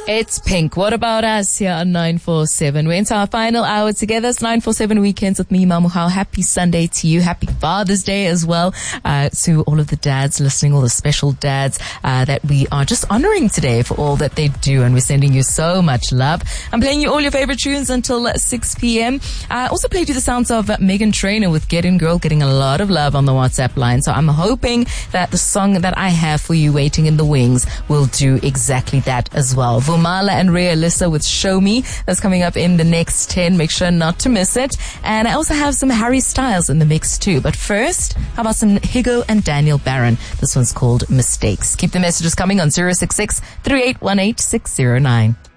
It's Pink. What about us here on 947? We're into our final hour together. It's 947 Weekends with me, Mamuhao. Happy Sunday to you. Happy Father's Day as well, to all of the dads listening, all the special dads, that we are just honoring today for all that they do. And we're sending you so much love. I'm playing you all your favorite tunes until 6 p.m. I also played you the sounds of Meghan Trainor with Get In Girl, getting a lot of love on the WhatsApp line. So I'm hoping that the song that I have for you, Waiting in the Wings, will do exactly that as well. Vumala and Ray Alyssa with Show Me. That's coming up in the next 10. Make sure not to miss it. And I also have some Harry Styles in the mix too. But first, how about some Higo and Daniel Barron? This one's called Mistakes. Keep the messages coming on 066 3818 609.